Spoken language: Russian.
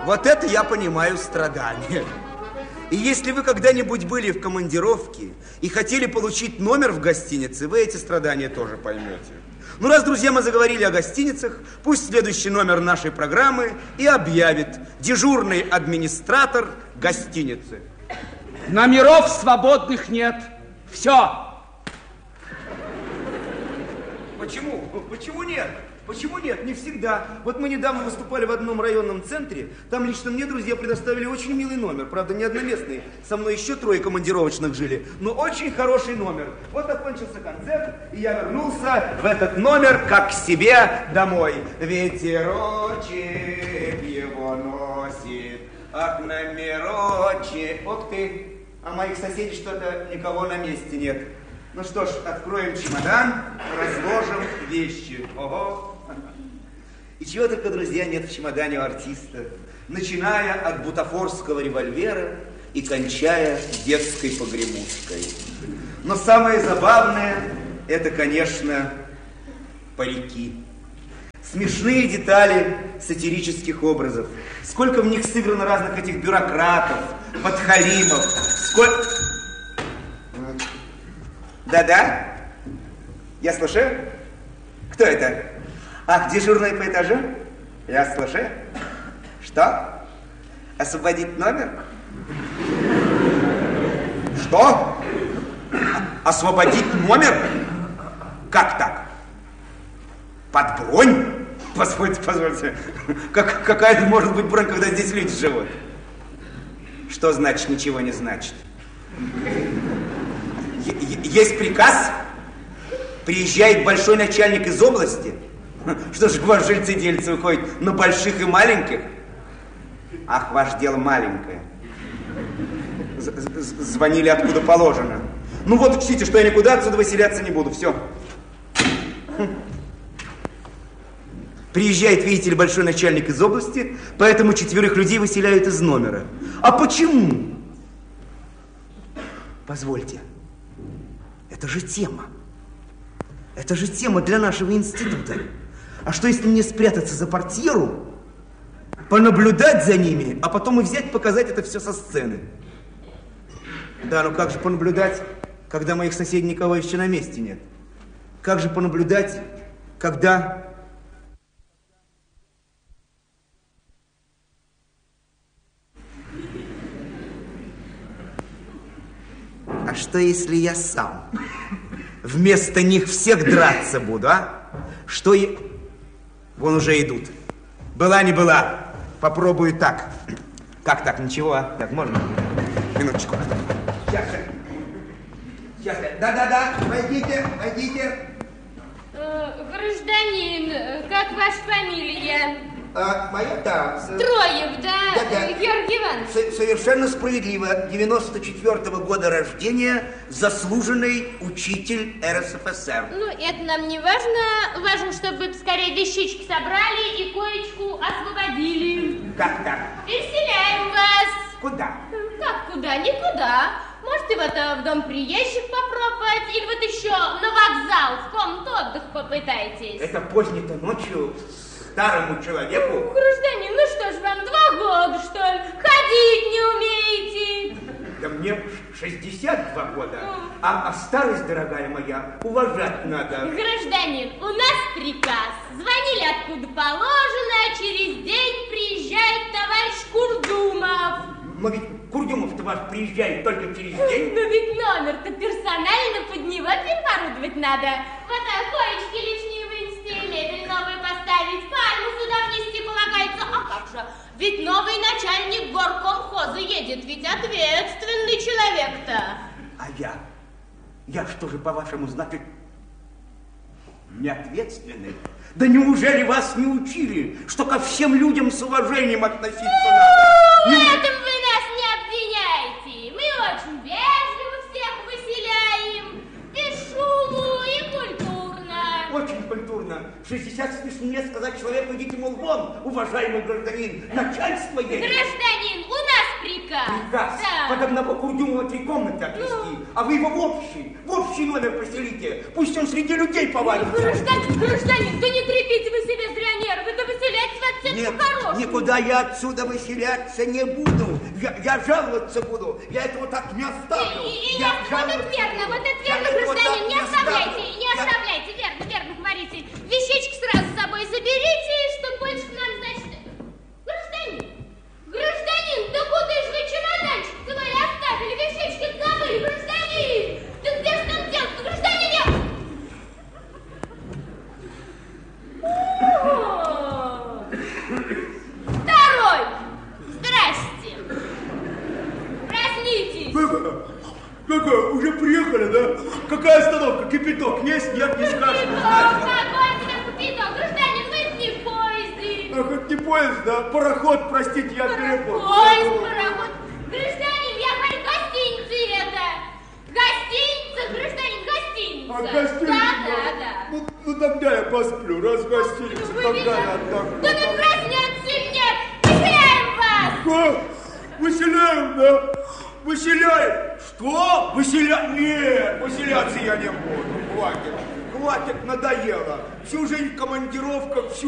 Вот это я понимаю страдания. И если вы когда-нибудь были в командировке и хотели получить номер в гостинице, вы эти страдания тоже поймете. Ну, раз, друзья, мы заговорили о гостиницах, пусть следующий номер нашей программы и объявит дежурный администратор гостиницы. Номеров свободных нет. Все. Почему? Почему нет? Почему нет? Не всегда. Вот мы недавно выступали в одном районном центре. Там лично мне друзья предоставили очень милый номер. Правда, не одноместный. Со мной еще 3 командировочных жили. Но очень хороший номер. Вот окончился концерт, и я вернулся в этот номер как к себе домой. Ветерочек его носит, ах, номерочек. Ох ты, а моих соседей что-то никого на месте нет. Ну что ж, откроем чемодан, разложим вещи. Ого! И чего только, друзья, нет в чемодане у артиста. Начиная от бутафорского револьвера и кончая детской погремушкой. Но самое забавное, это, конечно, парики. Смешные детали сатирических образов. Сколько в них сыграно разных этих бюрократов, подхалимов. Сколько... Да-да? Я слушаю? Кто это? Ах, дежурный по этажу? Я слушаю. Что? Освободить номер? Что? Освободить номер? Как так? Под бронь? Позвольте. Какая может быть бронь, когда здесь люди живут? Что значит ничего не значит? Есть приказ, приезжает большой начальник из области. Что ж, ваш жильцы-дельцы выходят на больших и маленьких? Ах, ваше дело маленькое. Звонили откуда положено. Ну вот, учтите, что я никуда отсюда выселяться не буду, все. Приезжает, видите ли, большой начальник из области, поэтому 4 людей выселяют из номера. А почему? Позвольте. Это же тема. Это же тема для нашего института. А что, если мне спрятаться за портьеру, понаблюдать за ними, а потом и взять, показать это все со сцены? Да, ну как же понаблюдать, когда моих соседей никого еще на месте нет? Как же понаблюдать, когда... А что, если я сам вместо них всех драться буду, а? Что я... Вон уже идут. Была, не была. Попробую так. Как так? Ничего, а? Так, можно? Минуточку. Сейчас. Да. Войдите. Гражданин, как ваша фамилия? Моя, да. Троев, да? Георгий Иванович. Совершенно справедливо. 94-го года рождения, заслуженный учитель РСФСР. Ну, это нам не важно. Важно, чтобы скорее вещички собрали и коечку освободили. Как так? Переселяем вас. Куда? Как куда? Никуда. Можете в дом приезжих попробовать, или вот еще на вокзал, в комнату отдыха попытайтесь. Это поздней-то ночью старому человеку? Гражданин, ну что ж вам, 2 года, что ли? Ходить не умеете? Да мне 62 года, а старость, дорогая моя, уважать надо. Гражданин, у нас приказ. Звонили откуда положено, а через день приезжает товарищ Курдумов. Но ведь Курдюмов-то ваш приезжает только через день. Но ведь номер-то персонально под него переоборудовать надо. Вот коечки лишние вынести, мебель новую поставить, пальму сюда внести полагается. А как же? Ведь новый начальник горкомхоза едет, ведь ответственный человек-то. А я что же, по-вашему, значит, неответственный? Да неужели вас не учили, что ко всем людям с уважением относиться надо? В этом вы нас не обвиняйте. Мы очень вежливо всех выселяем, без шуму и культурно. Очень культурно. 60 с лишним лет сказать человеку: идите, мол, вон, уважаемый гражданин, начальство едет. Гражданин, у нас приказ. Приказ? Да. Под одного Курдюмова 3 комнаты отвести, а вы его в общий номер поселите. Пусть он среди людей повалится. Гражданин, да не трепите вы себе зря нервы, да выселять вас все Нет, по-хорошему. никуда я отсюда выселяться не буду. Я жаловаться буду. Я этого так не оставлю. Вот это верно, гражданин, не оставляйте, верно говорите. Вещички сразу с собой заберите, чтоб больше к нам, значит... Гражданин, да куда же вы чемоданчик свой оставили? Вещички забыли, гражданин! Да где же там делать, гражданин? Второй! Здрасте! Проснитесь! Какая? Уже приехали, да? Какая остановка? Кипяток есть? Нет, не скажешь. Какой тебе кипяток? Гражданин, вы не в поезде! Ах, это не поезд, да? Пароход, простите, я перепутал. Поезд, пароход. Гражданин, я говорю, гостиница это. Гостиница, гражданин, гостиница. А гостиница? Да. Ну тогда я посплю, раз гостиница, Вы тогда меня... я отдохну. Да не проснется мне! Выселяем вас! Что? Выселяем, да? Выселяем? Что? Выселяем? Нет, выселяться я не буду. Хватит, надоело. Всю жизнь в командировках, всю